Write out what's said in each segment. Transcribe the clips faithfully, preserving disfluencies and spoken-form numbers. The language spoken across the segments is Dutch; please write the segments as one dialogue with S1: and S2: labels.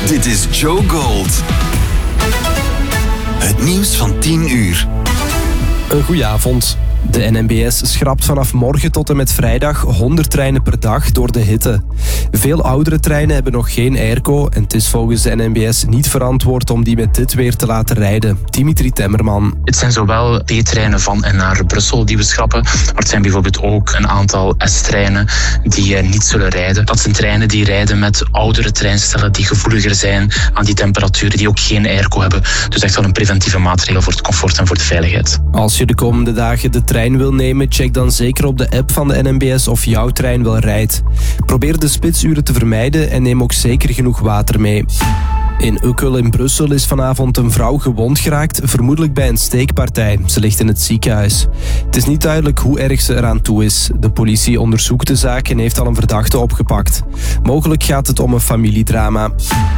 S1: Dit is Joe Gold. Het nieuws van tien uur.
S2: Een goeie avond. De N M B S schrapt vanaf morgen tot en met vrijdag honderd treinen per dag door de hitte. Veel oudere treinen hebben nog geen airco en het is volgens de N M B S niet verantwoord om die met dit weer te laten rijden. Dimitri Temmerman.
S3: Het zijn zowel B-treinen van en naar Brussel die we schrappen, maar het zijn bijvoorbeeld ook een aantal S-treinen die niet zullen rijden. Dat zijn treinen die rijden met oudere treinstellen die gevoeliger zijn aan die temperaturen, die ook geen airco hebben. Dus echt wel een preventieve maatregel voor het comfort en voor de veiligheid.
S2: Als je de komende dagen de trein wil nemen, check dan zeker op de app van de N M B S of jouw trein wel rijdt. Probeer de spitsuren te vermijden en neem ook zeker genoeg water mee. In Uckel in Brussel is vanavond een vrouw gewond geraakt, vermoedelijk bij een steekpartij. Ze ligt in het ziekenhuis. Het is niet duidelijk hoe erg ze eraan toe is. De politie onderzoekt de zaak en heeft al een verdachte opgepakt. Mogelijk gaat het om een familiedrama.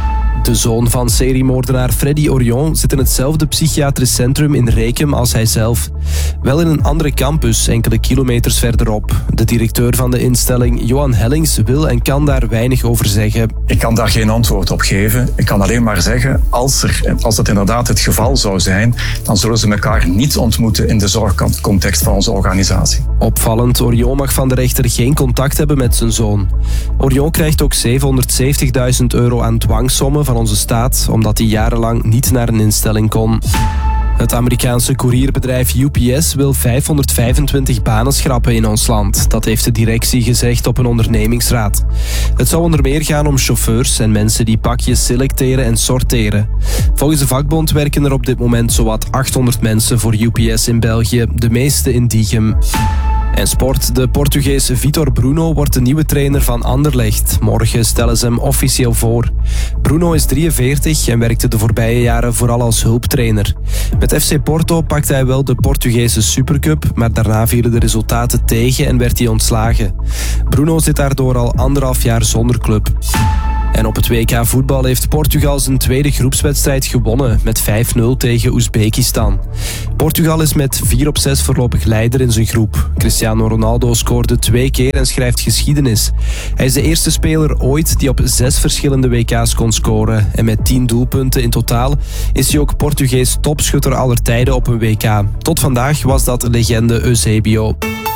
S2: De zoon van seriemoordenaar Freddy Orion zit in hetzelfde psychiatrisch centrum in Rekem als hijzelf. Wel in een andere campus, enkele kilometers verderop. De directeur van de instelling, Johan Hellings, wil en kan daar weinig over zeggen.
S4: Ik kan daar geen antwoord op geven. Ik kan alleen maar zeggen, als, er, als dat inderdaad het geval zou zijn, dan zullen ze elkaar niet ontmoeten in de zorgcontext van onze organisatie.
S2: Opvallend, Orion mag van de rechter geen contact hebben met zijn zoon. Orion krijgt ook zevenhonderdzeventigduizend euro aan dwangsommen van onze staat, omdat hij jarenlang niet naar een instelling kon. Het Amerikaanse courierbedrijf U P S wil vijfhonderdvijfentwintig banen schrappen in ons land. Dat heeft de directie gezegd op een ondernemingsraad. Het zou onder meer gaan om chauffeurs en mensen die pakjes selecteren en sorteren. Volgens de vakbond werken er op dit moment zowat achthonderd mensen voor U P S in België, de meeste in Diegem. En sport. De Portugees Vitor Bruno wordt de nieuwe trainer van Anderlecht. Morgen stellen ze hem officieel voor. Bruno is drieënveertig en werkte de voorbije jaren vooral als hulptrainer. Met F C Porto pakte hij wel de Portugese Supercup, maar daarna vielen de resultaten tegen en werd hij ontslagen. Bruno zit daardoor al anderhalf jaar zonder club. En op het W K voetbal heeft Portugal zijn tweede groepswedstrijd gewonnen met vijf nul tegen Oezbekistan. Portugal is met vier op zes voorlopig leider in zijn groep. Cristiano Ronaldo scoorde twee keer en schrijft geschiedenis. Hij is de eerste speler ooit die op zes verschillende W K's kon scoren. En met tien doelpunten in totaal is hij ook Portugees topschutter aller tijden op een W K. Tot vandaag was dat legende Eusebio.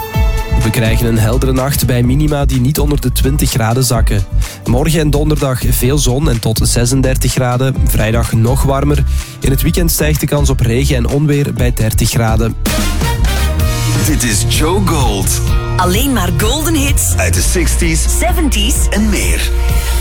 S2: We krijgen een heldere nacht bij minima die niet onder de twintig graden zakken. Morgen en donderdag veel zon en tot zesendertig graden. Vrijdag nog warmer. In het weekend stijgt de kans op regen en onweer bij dertig graden.
S1: Dit is Joe Gold.
S5: Alleen maar golden hits
S1: Uit de zestig's
S5: zeventig's
S1: en meer.